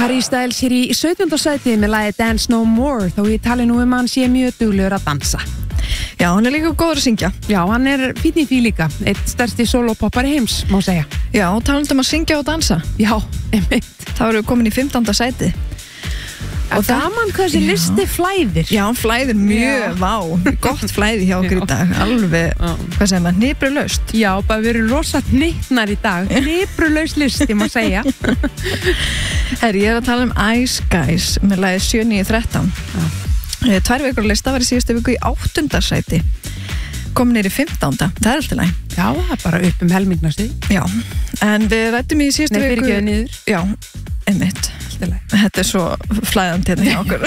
Harry Styles hér í 17. sæti með lagið Dance No More, þó ég tali nú hann sé mjög duglegur að dansa. Já, hann líka góður að syngja. Já, hann fínn í því líka, eitt stærsti solopoppari heims, má segja. Já, og talandi að syngja og dansa. Já, einmitt. Það erum við komin í 15. sæti. Og gaman hvað þessi listi flæðir. Já, hann flæðir mjög, gott flæði hjá okkur í dag, alveg, hvað segir maður, hniprulaust. Já, bara við erum rosa hnittnar í dag, hniprulaust listi, má segja. Herri, ég að tala Ice Guys með lagið 7-9-13. 2 vikur lista var í síðustu viku í 8. sæti, komin niður í 15. Það alltaf læg. Já, það bara upp helmingnasti. Já, en við rættum í síðustu viku. Nei, fyrir ekki niður. Já, einmitt. Þetta svo flæðandi hérna hjá okkur.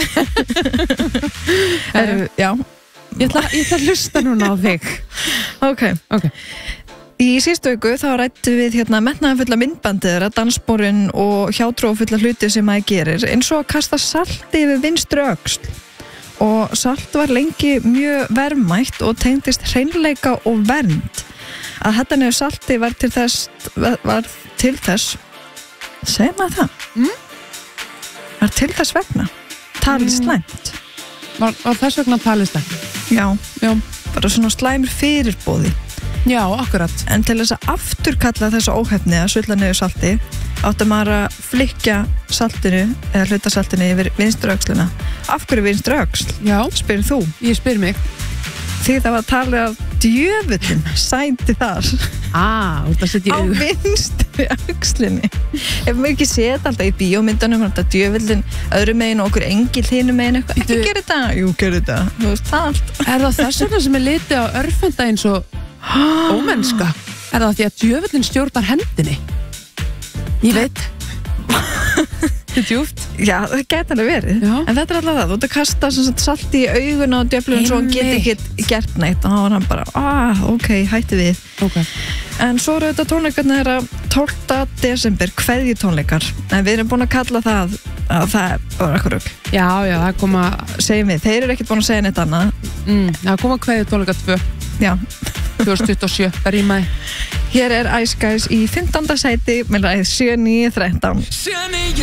Já. Ég ætla að hlusta núna á þig. Ok. Í síðustu viku þá rættum við metnaðarfulla myndbandið, danssporin og hjátrúarfulla hluti sem maður gerir, eins og að kasta salti yfir vinstri öxl. Og salt var lengi mjög verðmætt og tengdist hreinleika og vernd. Að þetta nefnir salti var til þess segir maður það? Var til þess vegna talið slæmt. Var þess vegna talið slæmt? Já, bara svona slæmur fyrirbóði. Já, akkurat. En til þess að afturkalla þessu óhefni að sulla niður salti, átti maður að flikja saltinu eða hluta saltinu yfir vinstri öxlina. Af hverju vinstri öxl? Já. Spyrir þú? Ég spyr mig. Því það var talið að djöfullin sæti þar. Út að setja á vinstri öxlinni. Ef maður ekki séð alltaf í bíómyndanum að djöfullin öðru megin og okkur engil hinu megin eitthvað. Ekki gera þetta. Jú, gera þetta. Þú veist það allt. Það þess vegna sem litið á örfenda eins og ómennska? Það því að djöfullin stjórnar hendinni? Ég veit. Þetta djúpt. Já, það gæti alveg verið. Já. En þetta alltaf það. Þú ert að kasta salti í augun á djöflunum svo hann geti ekki gert neitt. Og þá var hann bara, ok, hætti við. Okay. En svo eru þetta tónleikarnir þeirra 12. desember, kveðjutónleikar. En við erum búin að kalla það að það var eitthvað rugl. Já, það koma, segjum við, þeir eru ekkert búin að segja neitt annað. Það koma kveðjutónleikar 2. Já. 2027, það rýmaði. Hér Ice Guys í 15. sæti með lagið 7-9-13.